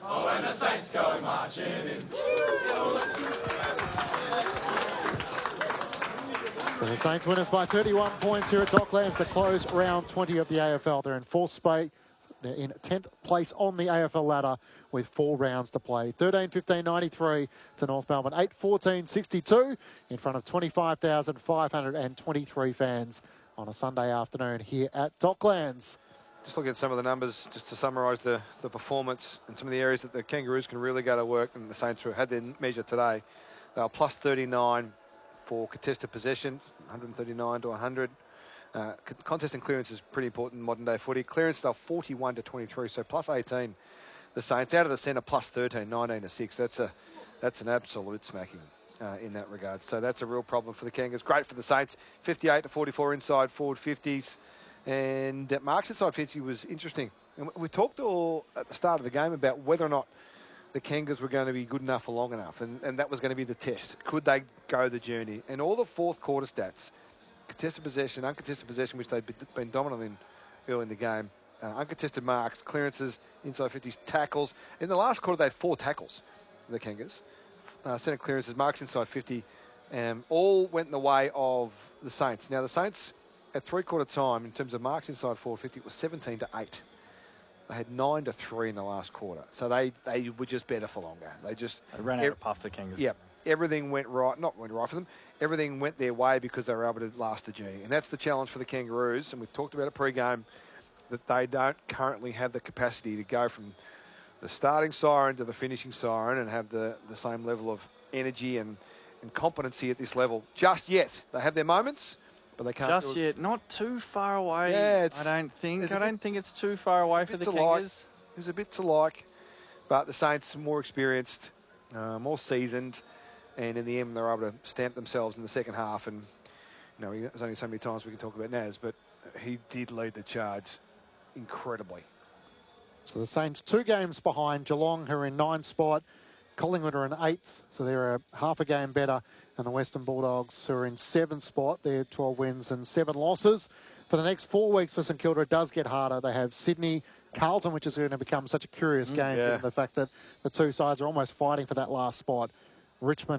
Oh, and the Saints go marching in. So the Saints winners by 31 points here at Docklands to close round 20 of the AFL. They're in fourth spot. They're in 10th place on the AFL ladder with 4 rounds to play. 13-15-93 to North Melbourne. 8-14-62 in front of 25,523 fans on a Sunday afternoon here at Docklands. Just looking at some of the numbers, just to summarise the performance and some of the areas that the Kangaroos can really go to work, and the Saints had their measure today. They were plus 39 for contested possession, 139 to 100. Contest and clearance is pretty important in modern day footy. Clearance, they're 41 to 23, so plus 18. The Saints out of the centre, plus 13, 19 to 6. That's an absolute smacking in that regard. So that's a real problem for the Kangaroos. Great for the Saints, 58 to 44 inside forward 50s. And Mark's inside 50 was interesting. And we talked all at the start of the game about whether or not the Kangas were going to be good enough for long enough, and that was going to be the test. Could they go the journey? And all the fourth quarter stats, contested possession, uncontested possession, which they've been dominant in early in the game, uncontested marks, clearances, inside 50s, tackles. In the last quarter, they had 4 tackles, the Kangas. Centre clearances, marks inside 50, all went in the way of the Saints. Now, the Saints, at three-quarter time, in terms of marks inside 450, it was 17 to 8. They had 9 to 3 in the last quarter. So they were just better for longer. They ran out of puff, the Kangaroos. Yeah, everything went right. Not went right for them. Everything went their way because they were able to last the journey. And that's the challenge for the Kangaroos. And we talked about it pre-game, that they don't currently have the capacity to go from the starting siren to the finishing siren and have the same level of energy and competency at this level just yet. They have their moments, but they can't just yet. Not too far away. Yeah, I don't think. I don't think it's too far away for the Kangaroos. There's a bit to like, but the Saints more experienced, more seasoned, and in the end they're able to stamp themselves in the second half. And you know, there's only so many times we can talk about Naz, but he did lead the charge incredibly. So the Saints 2 games behind Geelong, who are in 9th spot. Collingwood are in 8th, so they're a half a game better. And the Western Bulldogs, who are in 7th spot, they're 12 wins and 7 losses. For the next 4 weeks for St Kilda, it does get harder. They have Sydney, Carlton, which is going to become such a curious game, given the fact that the two sides are almost fighting for that last spot. Richmond